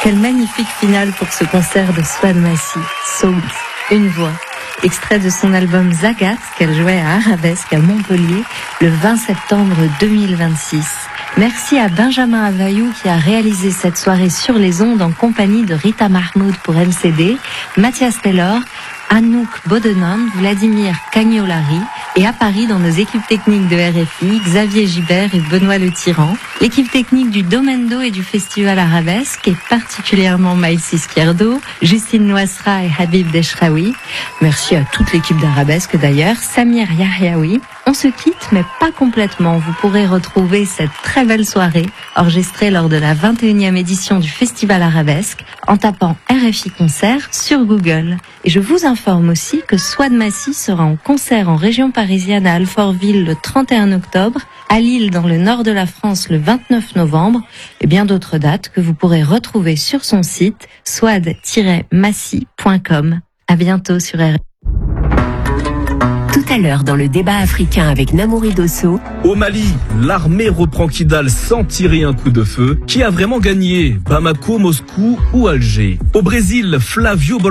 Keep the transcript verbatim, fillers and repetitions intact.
Quelle magnifique finale pour ce concert de Souad Massy, Salt, une voix. Extrait de son album Zagat qu'elle jouait à Arabesque à Montpellier le vingt septembre deux mille vingt-six. Merci à Benjamin Availlou qui a réalisé cette soirée sur les ondes en compagnie de Rita Mahmoud pour M C D, Mathias Taylor, Anouk Bodenon, Vladimir Cagnolari et à Paris dans nos équipes techniques de R F I, Xavier Gibert et Benoît Le Tyran, l'équipe technique du Domendo et du Festival Arabesque et particulièrement Maïs Izquierdo, Justine Noisra et Habib Deshraoui. Merci à toute l'équipe d'Arabesque d'ailleurs, Samir Yahyaoui. On se quitte mais pas complètement, vous pourrez retrouver cette très belle soirée enregistrée lors de la vingt et unième édition du Festival Arabesque en tapant R F I Concert sur Google. Et je vous informe aussi que Souad Massy sera en concert en région parisienne à Alfortville le trente et un octobre, à Lille dans le nord de la France le vingt-neuf novembre et bien d'autres dates que vous pourrez retrouver sur son site souad tiret massy point com. À bientôt sur R F I. Tout à l'heure dans le débat africain avec Namouri Dosso. Au Mali, l'armée reprend Kidal sans tirer un coup de feu. Qui a vraiment gagné? Bamako, Moscou ou Alger? Au Brésil, Flavio